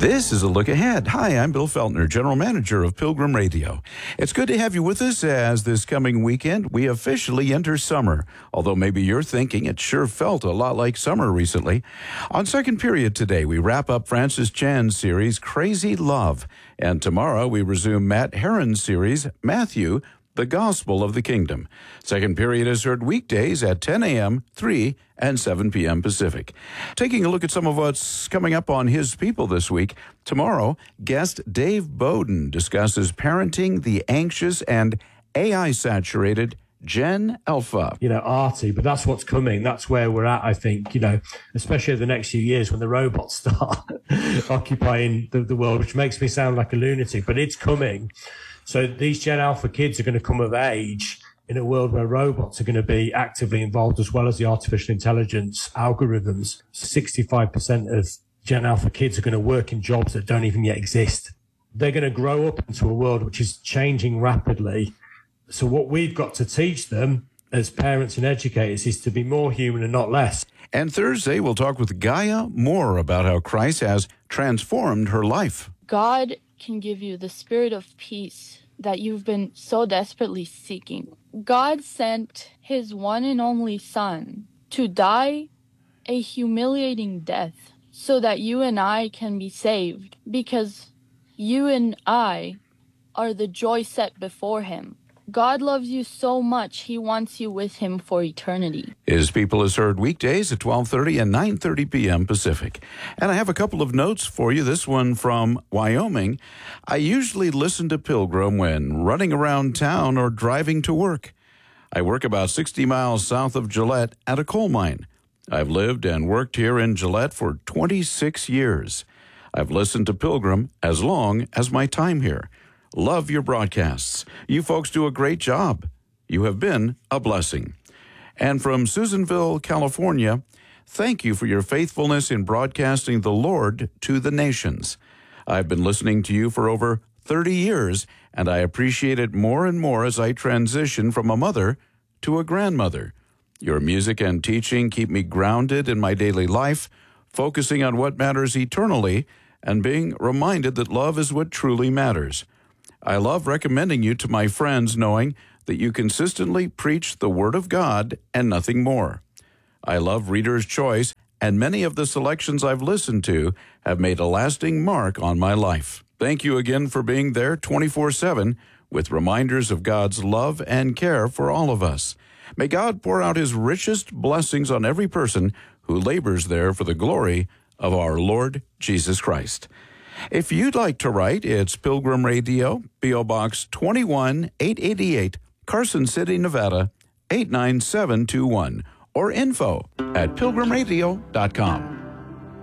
This is a look ahead. Hi, I'm Bill Feltner, General Manager of Pilgrim Radio. It's good to have you with us as this coming weekend we officially enter summer, although maybe you're thinking it sure felt a lot like summer recently. On second period today, we wrap up Francis Chan's series, Crazy Love, and tomorrow we resume Matt Herron's series, Matthew, the Gospel of the Kingdom. Second period is heard weekdays at 10 a.m., 3 and 7 p.m. Pacific. Taking a look at some of what's coming up on His People this week. Tomorrow, guest Dave Bowden discusses parenting the anxious and AI-saturated Gen Alpha. Arty, but that's what's coming. That's where we're at, I think, especially over the next few years when the robots start occupying the world, which makes me sound like a lunatic, but it's coming. So these Gen Alpha kids are going to come of age in a world where robots are going to be actively involved, as well as the artificial intelligence algorithms. 65% of Gen Alpha kids are going to work in jobs that don't even yet exist. They're going to grow up into a world which is changing rapidly. So what we've got to teach them as parents and educators is to be more human and not less. And Thursday, we'll talk with Gaia Moore about how Christ has transformed her life. God can give you the spirit of peace that you've been so desperately seeking. God sent his one and only Son to die a humiliating death so that you and I can be saved, because you and I are the joy set before him. God loves you so much, he wants you with him for eternity. His People is heard weekdays at 12:30 and 9:30 p.m. Pacific. And I have a couple of notes for you. This one from Wyoming. I usually listen to Pilgrim when running around town or driving to work. I work about 60 miles south of Gillette at a coal mine. I've lived and worked here in Gillette for 26 years. I've listened to Pilgrim as long as my time here. Love your broadcasts. You folks do a great job. You have been a blessing. And from Susanville, California, thank you for your faithfulness in broadcasting the Lord to the nations. I've been listening to you for over 30 years, and I appreciate it more and more as I transition from a mother to a grandmother. Your music and teaching keep me grounded in my daily life, focusing on what matters eternally, and being reminded that love is what truly matters. I love recommending you to my friends, knowing that you consistently preach the Word of God and nothing more. I love Reader's Choice, and many of the selections I've listened to have made a lasting mark on my life. Thank you again for being there 24/7 with reminders of God's love and care for all of us. May God pour out his richest blessings on every person who labors there for the glory of our Lord Jesus Christ. If you'd like to write, it's Pilgrim Radio, P.O. Box 21888, Carson City, Nevada, 89721, or info@pilgrimradio.com.